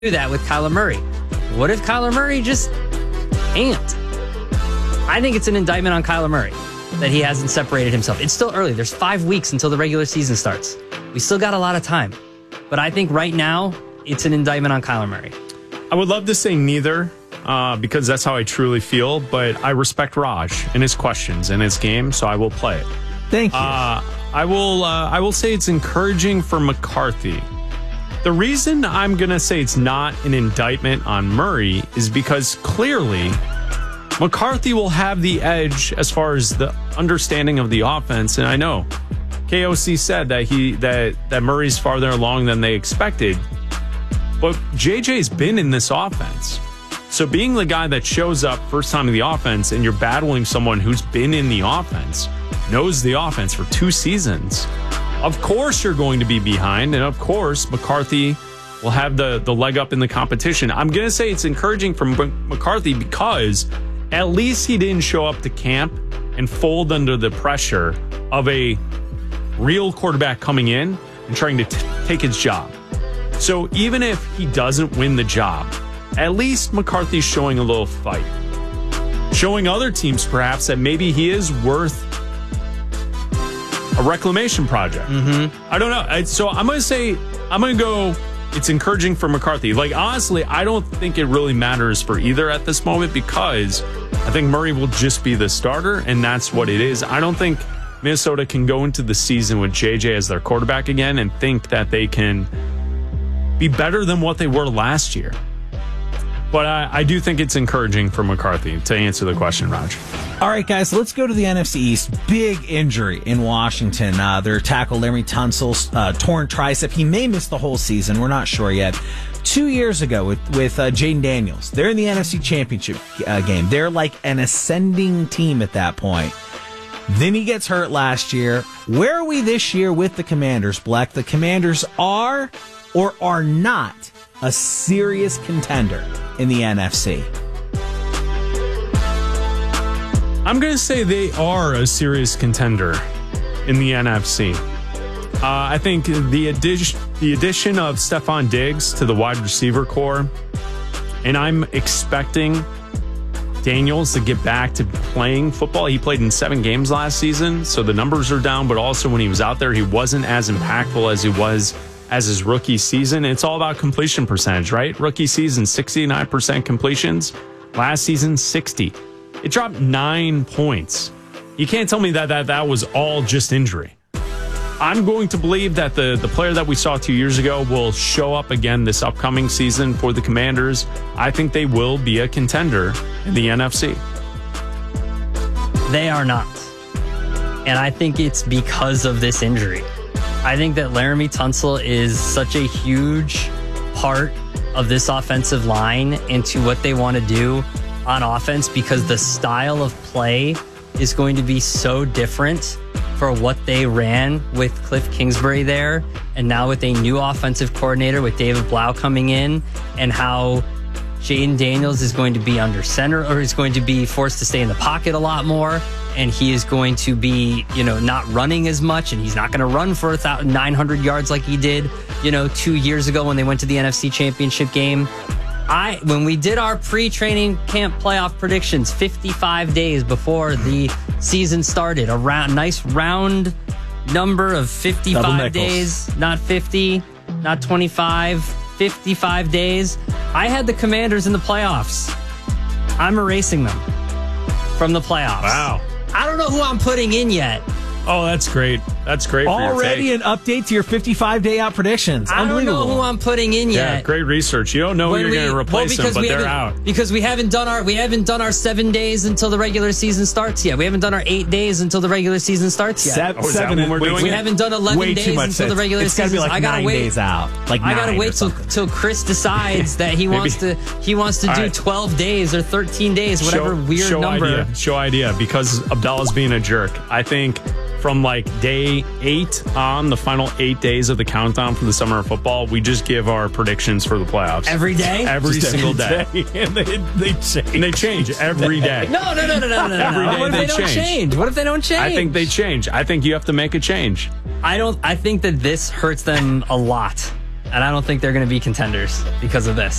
do that with Kyler Murray. What if Kyler Murray just ain't? I think it's an indictment on Kyler Murray that he hasn't separated himself. It's still early. There's 5 weeks until the regular season starts. We still got a lot of time. But I think right now, it's an indictment on Kyler Murray. I would love to say neither, because that's how I truly feel, but I respect Raj and his questions and his game, so I will play it. Thank you. I will say it's encouraging for McCarthy. The reason I'm going to say it's not an indictment on Murray is because clearly McCarthy will have the edge as far as the understanding of the offense. And I know KOC said that Murray's farther along than they expected. But JJ's been in this offense. So being the guy that shows up first time in the offense and you're battling someone who's been in the offense, knows the offense for 2 seasons, of course you're going to be behind. And of course, McCarthy will have the leg up in the competition. I'm going to say it's encouraging for McCarthy because at least he didn't show up to camp and fold under the pressure of a real quarterback coming in and trying to take his job. So even if he doesn't win the job, at least McCarthy's showing a little fight. Showing other teams perhaps that maybe he is worth a reclamation project. I don't know. So I'm going to go, it's encouraging for McCarthy. Like, honestly, I don't think it really matters for either at this moment because I think Murray will just be the starter, and that's what it is. I don't think Minnesota can go into the season with JJ as their quarterback again and think that they can be better than what they were last year. But I do think it's encouraging for McCarthy to answer the question, Raj. All right, guys, let's go to the NFC East. Big injury in Washington. Their tackle, Laremy Tunsil's torn tricep. He may miss the whole season. We're not sure yet. 2 years ago with Jaden Daniels, they're in the NFC Championship game. They're like an ascending team at that point. Then he gets hurt last year. Where are we this year with the Commanders, Bleck? The Commanders are or are not a serious contender in the NFC? I'm going to say they are a serious contender in the NFC. I think the addition of Stephon Diggs to the wide receiver core, and I'm expecting Daniels to get back to playing football. He played in 7 games last season, so the numbers are down, but also when he was out there, he wasn't as impactful as he was as his rookie season. It's all about completion percentage, right? Rookie season, 69% completions. Last season, 60. It dropped 9 points. You can't tell me that was all just injury. I'm going to believe that the player that we saw 2 years ago will show up again this upcoming season for the Commanders. I think they will be a contender in the NFC. They are not. And I think it's because of this injury. I think that Laremy Tunsil is such a huge part of this offensive line into what they want to do on offense because the style of play is going to be so different for what they ran with Cliff Kingsbury there and now with a new offensive coordinator with David Blau coming in and how Jaden Daniels is going to be under center or is going to be forced to stay in the pocket a lot more. And he is going to be, not running as much, and he's not going to run for 900 yards like he did, 2 years ago when they went to the NFC Championship game. When we did our pre-training camp playoff predictions 55 days before the season started, a nice round number of 55 days, not 50, not 25, 55 days. I had the Commanders in the playoffs. I'm erasing them from the playoffs. Wow. I don't know who I'm putting in yet. Oh, that's great. That's great for already your an update to your 55-day out predictions. I don't know who I'm putting in yet. Yeah, great research. You don't know who you're going to replace them, but they're out. Because we haven't done our 7 days until the regular season starts yet. We haven't done our 8 days until the regular season starts yet. We haven't done 11 days until the regular season. It's got to be like 9 days out. I gotta wait till Chris decides that he wants to do 12 days or 13 days, whatever weird number. Show idea, because Abdallah's being a jerk. I think from like day 8 on, the final 8 days of the countdown for the summer of football, we just give our predictions for the playoffs. Every day? Every single day. And they change every day. No. Every day what if they don't change? What if they don't change? I think they change. I think you have to make a change. I think that this hurts them a lot. and I don't think they're going to be contenders because of this.